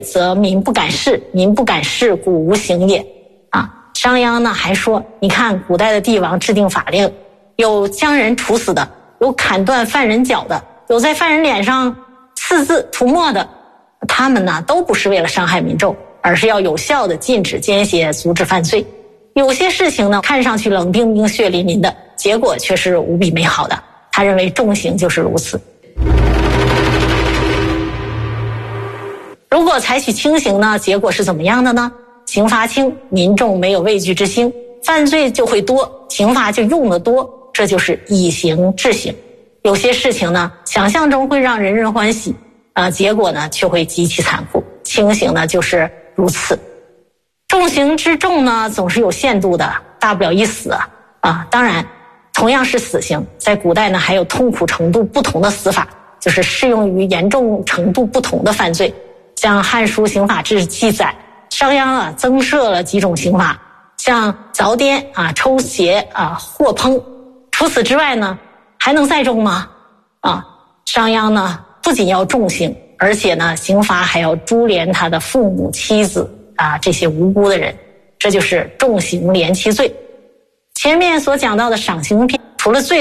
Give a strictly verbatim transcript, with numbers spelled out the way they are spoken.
则民不敢视，民不敢视，故无刑也。啊，商鞅呢还说，你看古代的帝王制定法令，有将人处死的，有砍断犯人脚的，有在犯人脸上刺字涂墨的，他们呢都不是为了伤害民众，而是要有效的禁止奸邪，阻止犯罪。有些事情呢看上去冷冰冰血淋淋的，结果却是无比美好的。他认为重刑就是如此。如果采取轻刑呢，结果是怎么样的呢？刑罚轻，民众没有畏惧之心，犯罪就会多，刑罚就用得多，这就是以刑治刑。有些事情呢，想象中会让人人欢喜，啊、呃，结果呢却会极其残酷。轻刑呢就是如此。重刑之重呢，总是有限度的，大不了一死啊。啊，当然，同样是死刑，在古代呢还有痛苦程度不同的死法，就是适用于严重程度不同的犯罪。像《汉书刑法志》记载，商鞅啊增设了几种刑罚，像凿颠啊、抽鞋啊、获烹。除此之外呢，还能再重吗？啊，商鞅呢不仅要重刑，而且呢刑罚还要株连他的父母、妻子啊这些无辜的人，这就是重刑连其罪。前面所讲到的赏刑篇，除了罪